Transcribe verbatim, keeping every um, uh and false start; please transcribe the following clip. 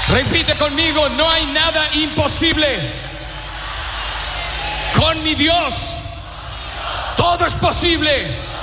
Repite conmigo, no hay nada imposible. Con mi Dios, todo es posible.